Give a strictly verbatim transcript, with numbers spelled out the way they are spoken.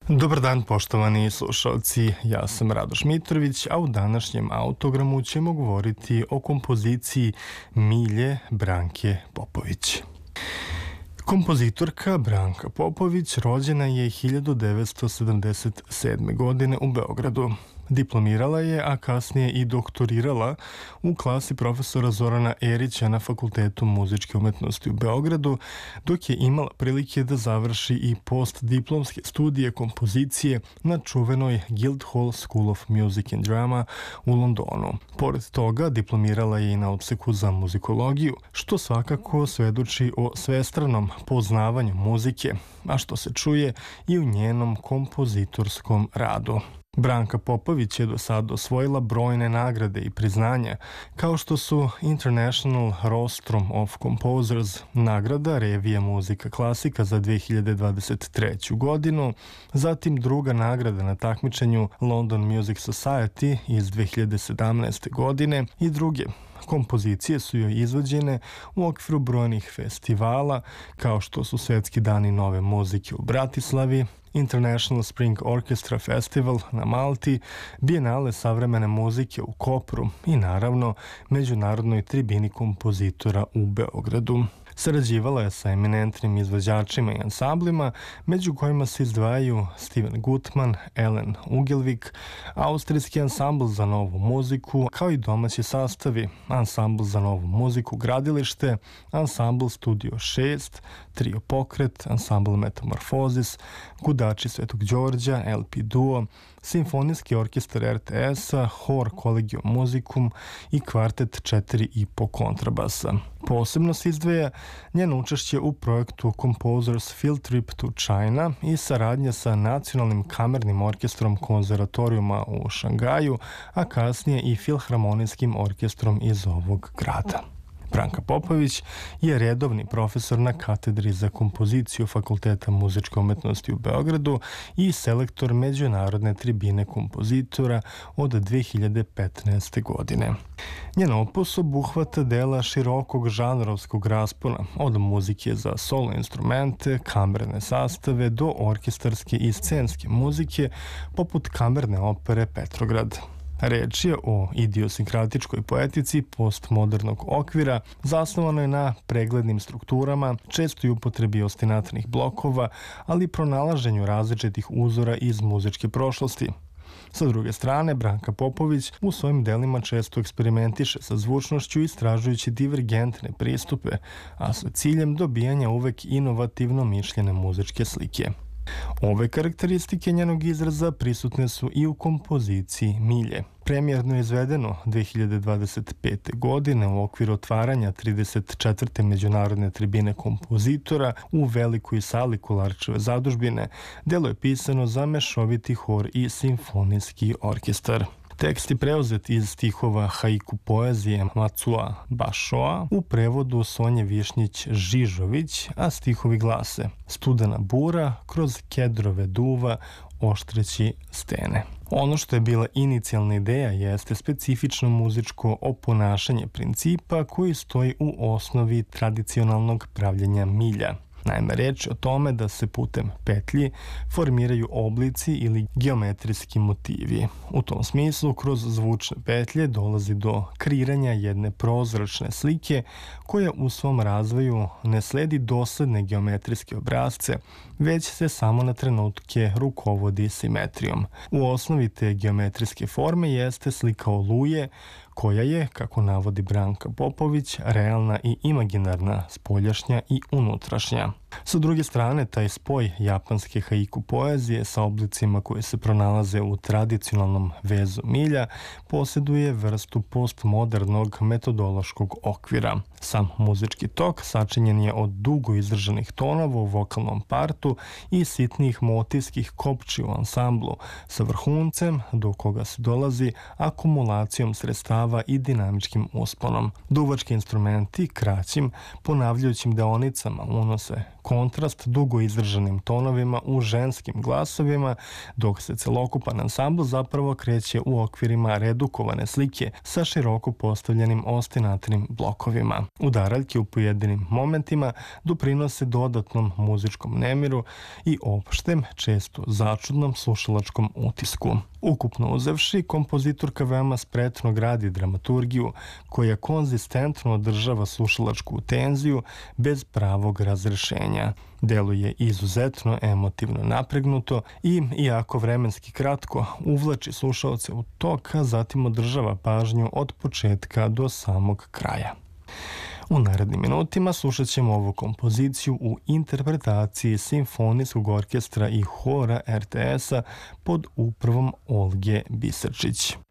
Dobar dan, poštovani slušalci, ja sam Radoš Mitrović, a u današnjem autogramu ćemo govoriti o kompoziciji Milje Branke Popović. Kompozitorka Branka Popović rođena je hiljadu devetsto sedamdeset sedme. godine u Beogradu. Diplomirala je, a kasnije i doktorirala u klasi profesora Zorana Erića na Fakultetu muzičke umetnosti u Beogradu, dok je imala prilike da završi i postdiplomske studije kompozicije na čuvenoj Guildhall School of Music and Drama u Londonu. Pored toga, diplomirala je i na odseku za muzikologiju, što svakako svedoči o svestranom poznavanju muzike, a što se čuje i u njenom kompozitorskom radu. Branka Popović je do sada osvojila brojne nagrade i priznanja, kao što su International Rostrum of Composers, nagrada Revija muzika klasika za dve hiljade dvadeset treću. godinu, zatim druga nagrada na takmičenju London Music Society iz dve hiljade sedamnaeste. godine i druge. Kompozicije su joj izvođene u okviru brojnih festivala, kao što su Svetski dani nove muzike u Bratislavi, International Spring Orchestra Festival na Malti, Bijenale savremene muzike u Kopru i naravno Međunarodnoj tribini kompozitora u Beogradu. Sarađivala je sa eminentnim izvođačima i ansamblima, među kojima se izdvajaju Steven Gutman, Ellen Ugelvik, austrijski ansambl za novu muziku, kao i domaći sastavi, ansambl za novu muziku Gradilište, ansambl Studio šest, Trio Pokret, ansambl Metamorfozis, Gudači Svetog Đorđa, el pe Duo, Simfonijski orkestar er te es-a, Hor Collegium Musicum i kvartet četiri i po kontrabasa. Posebno se izdvaja njeno učešće u projektu Composers Field Trip to China i saradnja sa Nacionalnim kamernim orkestrom konzervatorijuma u Šangaju, a kasnije i Filharmonijskim orkestrom iz ovog grada. Branka Popović je redovni profesor na katedri za kompoziciju Fakulteta muzičke umetnosti u Beogradu i selektor Međunarodne tribine kompozitora od dve hiljade petnaeste. godine. Njen opus obuhvata dela širokog žanrovskog raspona, od muzike za solo instrumente, kamerne sastave do orkestarske i scenske muzike, poput kamerne opere Petrograd. Reč je o idiosinkratičkoj poetici postmodernog okvira, zasnovanoj na preglednim strukturama, često i upotrebi ostinatnih blokova, ali i pronalaženju različitih uzora iz muzičke prošlosti. Sa druge strane, Branka Popović u svojim delima često eksperimentiše sa zvučnošću istražujući divergentne pristupe, a sa ciljem dobijanja uvek inovativno mišljene muzičke slike. Ove karakteristike njenog izraza prisutne su i u kompoziciji Milje. Premijerno izvedeno dve hiljade dvadeset pete. godine u okviru otvaranja trideset četvrte. Međunarodne tribine kompozitora u velikoj sali Kolarčeve zadužbine, delo je pisano za mešoviti hor i simfonijski orkestar. Tekst je preuzet iz stihova haiku poezije Macua Bašoa u prevodu Sonje Višnjić-Žižović, a stihovi glase: studena bura kroz kedrove duva oštreći stene. Ono što je bila inicijalna ideja jeste specifično muzičko oponašanje principa koji stoji u osnovi tradicionalnog pravljenja milja. Naime, reč je o tome da se putem petlji formiraju oblici ili geometrijski motivi. U tom smislu, kroz zvučne petlje dolazi do kreiranja jedne prozračne slike koja u svom razvoju ne sledi dosledne geometrijske obrazce, već se samo na trenutke rukovodi simetrijom. U osnovi te geometrijske forme jeste slika oluje, koja je, kako navodi Branka Popović, realna i imaginarna, spoljašnja i unutrašnja. Sa druge strane, taj spoj japanske haiku poezije sa oblicima koje se pronalaze u tradicionalnom vezu milja posjeduje vrstu postmodernog metodološkog okvira. Sam muzički tok sačinjen je od dugo izdržanih tonova u vokalnom partu i sitnih motivskih kopči u ansamblu, sa vrhuncem do koga se dolazi akumulacijom sredstava i dinamičkim usponom. Duvački instrumenti kraćim, ponavljajućim deonicama unose kontrast dugo izdržanim tonovima u ženskim glasovima, dok se celokupan ansambl zapravo kreće u okvirima redukovane slike sa široko postavljenim ostinatnim blokovima. Udaraljke u pojedinim momentima doprinose dodatnom muzičkom nemiru i opštem, često začudnom slušalačkom utisku. Ukupno uzevši, kompozitorka veoma spretno gradi dramaturgiju koja konzistentno održava slušalačku tenziju bez pravog razrešenja. Deluje izuzetno emotivno napregnuto i, iako vremenski kratko, uvlači slušaoce u tok, a zatim održava pažnju od početka do samog kraja. U narednim minutima slušat ćemo ovu kompoziciju u interpretaciji Simfonijskog orkestra i hora er te esa pod upravom Olge Biserčić.